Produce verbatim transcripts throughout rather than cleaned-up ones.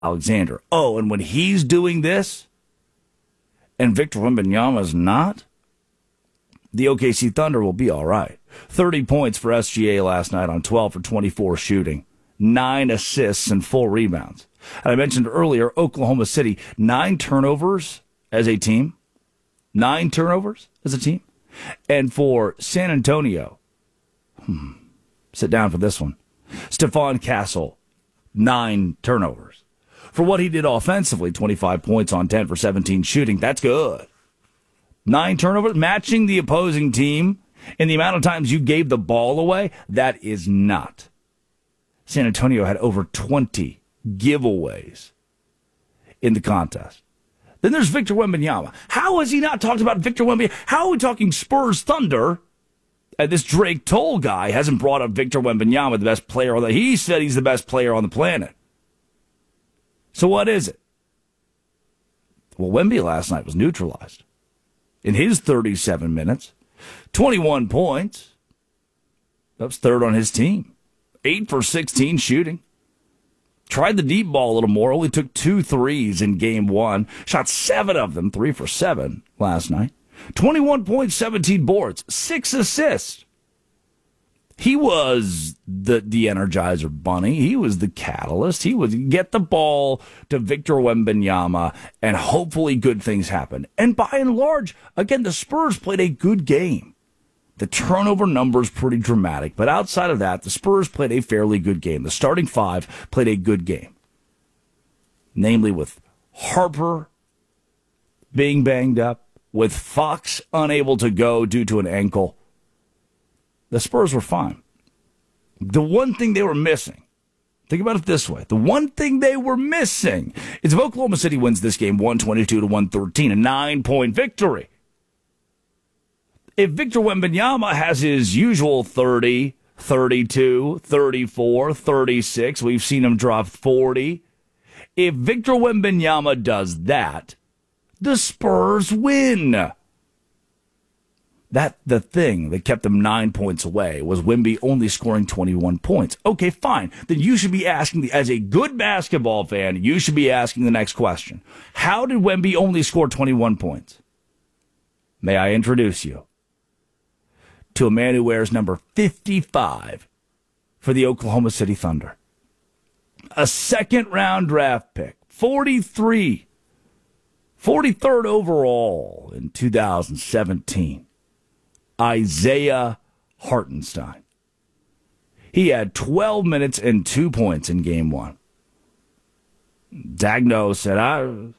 Alexander. Oh, and when he's doing this, and Victor Wembanyama's not, the O K C Thunder will be all right. thirty points for S G A last night on twelve for twenty-four shooting, nine assists and four rebounds. And I mentioned earlier, Oklahoma City, nine turnovers as a team. Nine turnovers as a team. And for San Antonio, hmm, sit down for this one, Stephon Castle, nine turnovers. For what he did offensively, twenty-five points on ten for seventeen shooting, that's good. Nine turnovers, matching the opposing team in the amount of times you gave the ball away, that is not. San Antonio had over twenty giveaways in the contest. Then there's Victor Wembanyama. How has he not talked about Victor Wembanyama? How are we talking Spurs Thunder? And this Drake Toll guy hasn't brought up Victor Wembanyama, the best player on the... He said he's the best player on the planet. So what is it? Well, Wemby last night was neutralized. In his thirty-seven minutes, twenty-one points. That was third on his team. eight for sixteen shooting. Tried the deep ball a little more. Only took two threes in game one. Shot seven of them, three for seven last night. twenty-one points, seventeen boards, six assists. He was the, the Energizer Bunny. He was the catalyst. He would get the ball to Victor Wembanyama, and hopefully good things happen. And by and large, again, the Spurs played a good game. The turnover number's pretty dramatic, but outside of that, the Spurs played a fairly good game. The starting five played a good game. Namely with Harper being banged up, with Fox unable to go due to an ankle. The Spurs were fine. The one thing they were missing, think about it this way, the one thing they were missing is if Oklahoma City wins this game one twenty-two to one thirteen, a nine-point victory. If Victor Wembanyama has his usual thirty, thirty-two, thirty-four, thirty-six, we've seen him drop forty. If Victor Wembanyama does that, the Spurs win. That the thing that kept them nine points away was Wemby only scoring twenty-one points. Okay, fine. Then you should be asking, as a good basketball fan, you should be asking the next question. How did Wemby only score twenty-one points? May I introduce you to a man who wears number fifty-five for the Oklahoma City Thunder. A second-round draft pick, forty-three, forty-third overall in two thousand seventeen. Isaiah Hartenstein. He had twelve minutes and two points in game one. Dagno said, I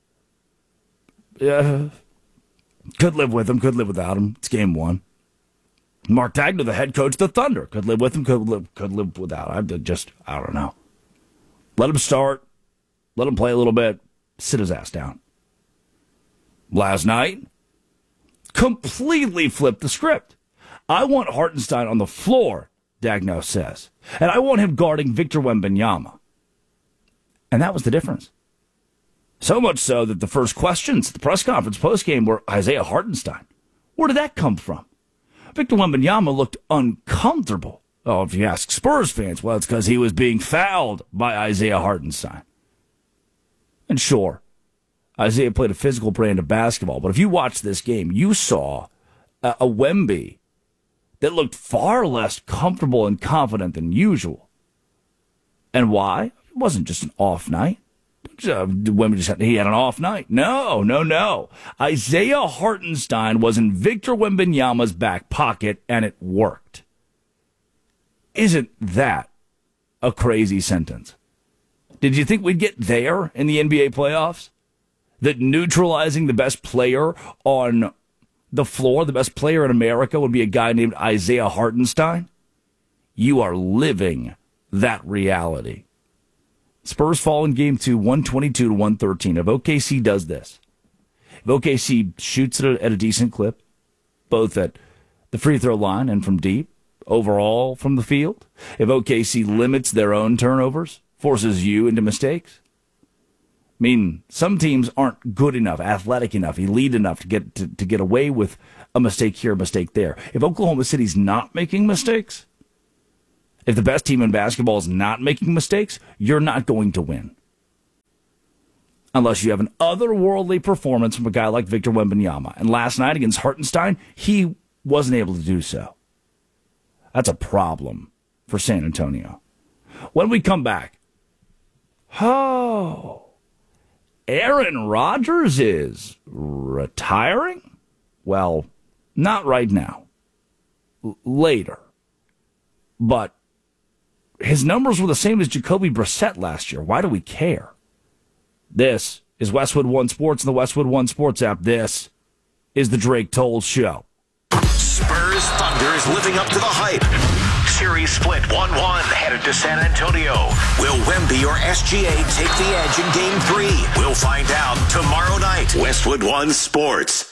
uh, could live with him, could live without him. It's game one. Mark Dagno, the head coach of the Thunder, could live with him, could live, could live without him. I just, I don't know. Let him start. Let him play a little bit. Sit his ass down. Last night, completely flipped the script. I want Hartenstein on the floor, Dagno says. And I want him guarding Victor Wembanyama. And that was the difference. So much so that the first questions at the press conference postgame were Isaiah Hartenstein. Where did that come from? Victor Wembanyama looked uncomfortable. Oh, if you ask Spurs fans, well, it's because he was being fouled by Isaiah Hartenstein. And sure, Isaiah played a physical brand of basketball, but if you watched this game, you saw a, a Wemby that looked far less comfortable and confident than usual. And why? It wasn't just an off night. Uh, Wemby just had, he had an off night. No, no, no. Isaiah Hartenstein was in Victor Wembanyama's back pocket, and it worked. Isn't that a crazy sentence? Did you think we'd get there in the N B A playoffs? That neutralizing the best player on the floor, the best player in America, would be a guy named Isaiah Hartenstein? You are living that reality. Spurs fall in game two, one twenty-two to one thirteen. If O K C does this, if O K C shoots it at a decent clip, both at the free throw line and from deep, overall from the field, if O K C limits their own turnovers, forces you into mistakes, I mean, some teams aren't good enough, athletic enough, elite enough to get to, to get away with a mistake here, a mistake there. If Oklahoma City's not making mistakes, if the best team in basketball is not making mistakes, you're not going to win. unless you have an otherworldly performance from a guy like Victor Wembanyama. And last night against Hartenstein, he wasn't able to do so. That's a problem for San Antonio. When we come back, oh, Aaron Rodgers is retiring? Well, not right now. L- later. But his numbers were the same as Jacoby Brissett last year. Why do we care? This is Westwood One Sports and the Westwood One Sports app. This is the Drake Toll Show. Spurs Thunder is living up to the hype. Series split one one headed to San Antonio. Will Wemby or S G A take the edge in Game three? We'll find out tomorrow night. Westwood One Sports.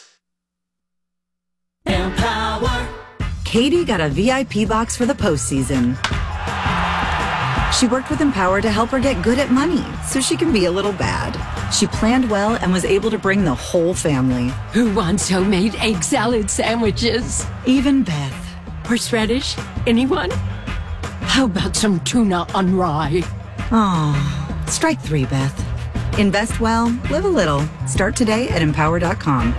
Empower. Katie got a V I P box for the postseason. She worked with Empower to help her get good at money so she can be a little bad. She planned well and was able to bring the whole family. Who wants homemade egg salad sandwiches? Even Beth. Horseradish? Anyone? How about some tuna on rye? Aw, strike three, Beth. Invest well, live a little. Start today at empower dot com.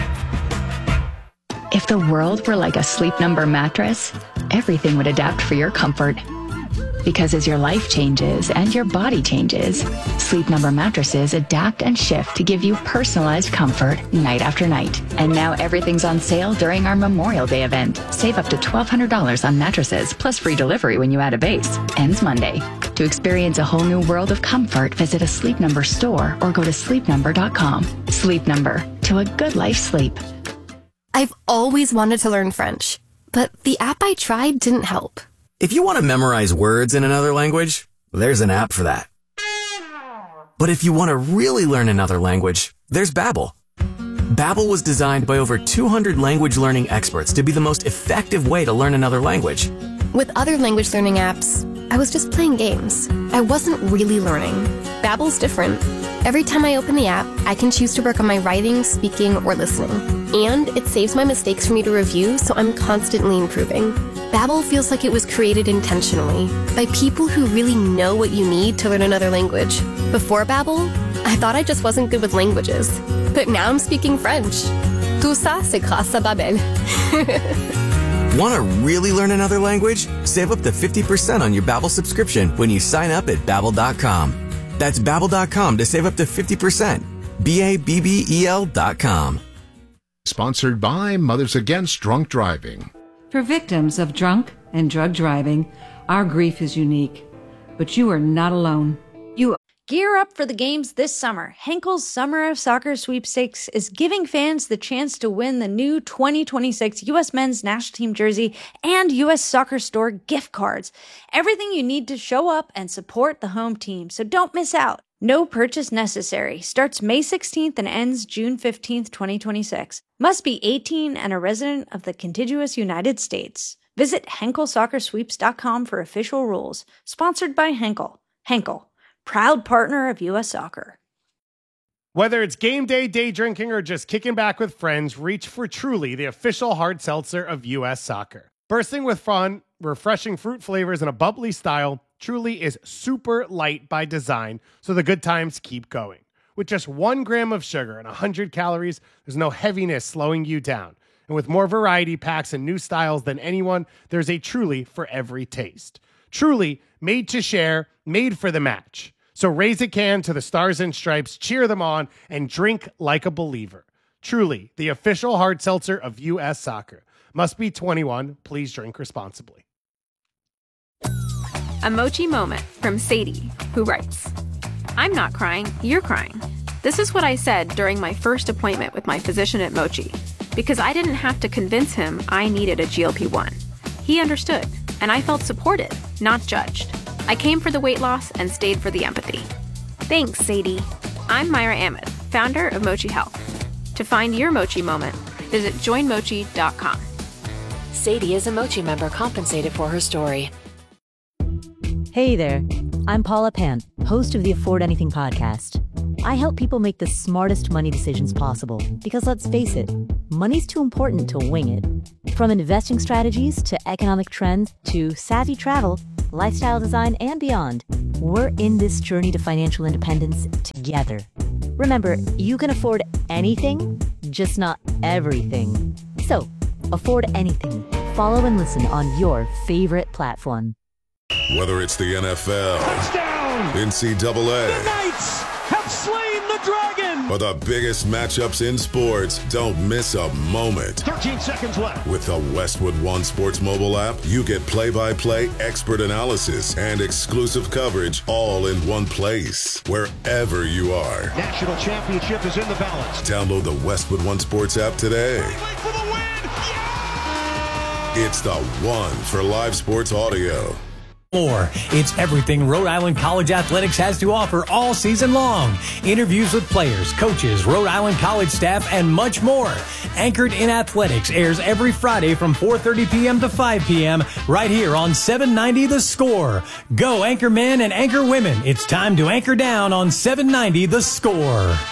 If the world were like a Sleep Number mattress, everything would adapt for your comfort. Because as your life changes and your body changes, Sleep Number mattresses adapt and shift to give you personalized comfort night after night. And now everything's on sale during our Memorial Day event. Save up to twelve hundred dollars on mattresses, plus free delivery when you add a base. Ends Monday. To experience a whole new world of comfort, visit a Sleep Number store or go to sleep number dot com. Sleep Number. To a good life sleep. I've always wanted to learn French, but the app I tried didn't help. If you want to memorize words in another language, there's an app for that. But if you want to really learn another language, there's Babbel. Babbel was designed by over two hundred language learning experts to be the most effective way to learn another language. With other language learning apps, I was just playing games. I wasn't really learning. Babbel's different. Every time I open the app, I can choose to work on my writing, speaking, or listening. And it saves my mistakes for me to review, so I'm constantly improving. Babbel feels like it was created intentionally by people who really know what you need to learn another language. Before Babbel, I thought I just wasn't good with languages. But now I'm speaking French. Tout ça, c'est grâce à Babbel. Want to really learn another language? Save up to fifty percent on your Babbel subscription when you sign up at babbel dot com. That's babbel dot com to save up to fifty percent. B A B B E L dot com. Sponsored by Mothers Against Drunk Driving. For victims of drunk and drug driving, our grief is unique. But you are not alone. You Gear up for the games this summer. Henkel's Summer of Soccer Sweepstakes is giving fans the chance to win the new twenty twenty-six U S Men's National Team jersey and U S Soccer Store gift cards. Everything you need to show up and support the home team, so don't miss out. No purchase necessary. Starts May sixteenth and ends June fifteenth, twenty twenty-six. Must be eighteen and a resident of the contiguous United States. Visit henkel soccer sweeps dot com for official rules. Sponsored by Henkel. Henkel, proud partner of U S Soccer. Whether it's game day, day drinking, or just kicking back with friends, reach for Truly, the official hard seltzer of U S Soccer. Bursting with fun, refreshing fruit flavors, and a bubbly style, Truly is super light by design, so the good times keep going. With just one gram of sugar and one hundred calories, there's no heaviness slowing you down. And with more variety packs and new styles than anyone, there's a Truly for every taste. Truly, made to share, made for the match. So raise a can to the Stars and Stripes, cheer them on, and drink like a believer. Truly, the official hard seltzer of U S Soccer. Must be twenty-one. Please drink responsibly. A Mochi moment from Sadie, who writes, I'm not crying, you're crying. This is what I said during my first appointment with my physician at Mochi, because I didn't have to convince him I needed a G L P one. He understood, and I felt supported, not judged. I came for the weight loss and stayed for the empathy. Thanks, Sadie. I'm Myra Ahmed, founder of Mochi Health. To find your Mochi moment, visit join mochi dot com. Sadie is a Mochi member compensated for her story. Hey there, I'm Paula Pan, host of the Afford Anything podcast. I help people make the smartest money decisions possible because, let's face it, money's too important to wing it. From investing strategies to economic trends to savvy travel, lifestyle design, and beyond, we're in this journey to financial independence together. Remember, you can afford anything, just not everything. So, afford anything. Follow and listen on your favorite platform. Whether it's the N F L, touchdown, N C double A, the Knights have slain the dragon, or the biggest matchups in sports, don't miss a moment. thirteen seconds left. With the Westwood One Sports mobile app, you get play-by-play expert analysis and exclusive coverage all in one place, wherever you are. National championship is in the balance. Download the Westwood One Sports app today. For the win. Yeah! It's the one for live sports audio. More. It's everything Rhode Island College Athletics has to offer all season long. Interviews with players, coaches, Rhode Island College staff, and much more. Anchored in Athletics airs every Friday from four thirty p.m. to five p.m. right here on seven ninety The Score. Go Anchor Men and Anchor Women. It's time to anchor down on seven ninety The Score.